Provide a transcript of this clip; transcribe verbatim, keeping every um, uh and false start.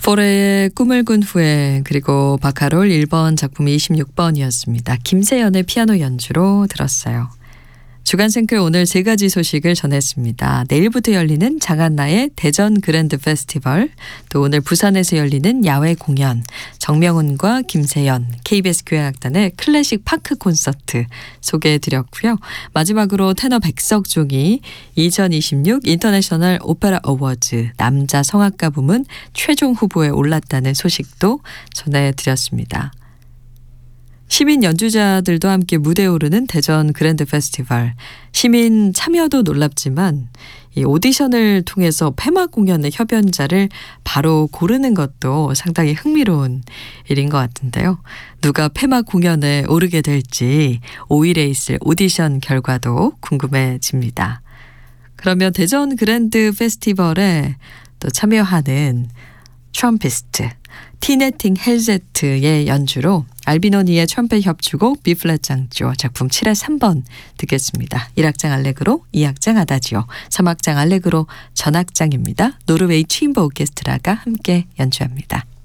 포레의 꿈을 꾼 후에, 그리고 바카롤 일 번 작품이 이십육 번이었습니다. 김세연의 피아노 연주로 들었어요. 주간 생클 오늘 세 가지 소식을 전했습니다. 내일부터 열리는 장한나의 대전 그랜드 페스티벌, 또 오늘 부산에서 열리는 야외 공연, 정명훈과 김세연, 케이비에스 교향악단의 클래식 파크 콘서트 소개해드렸고요. 마지막으로 테너 백석종이 이천이십육 인터내셔널 오페라 어워즈 남자 성악가 부문 최종 후보에 올랐다는 소식도 전해드렸습니다. 시민 연주자들도 함께 무대에 오르는 대전 그랜드 페스티벌. 시민 참여도 놀랍지만 이 오디션을 통해서 폐막 공연의 협연자를 바로 고르는 것도 상당히 흥미로운 일인 것 같은데요. 누가 폐막 공연에 오르게 될지 오 일에 있을 오디션 결과도 궁금해집니다. 그러면 대전 그랜드 페스티벌에 또 참여하는 트럼피스트 티네팅 헬제트의 연주로 알비노니의 트럼펫 협주곡 B플랫 장조 작품 칠의 삼 번 듣겠습니다. 일 악장 알레그로, 이 악장 아다지오, 삼 악장 알레그로 전악장입니다. 노르웨이 취임버 오케스트라가 함께 연주합니다.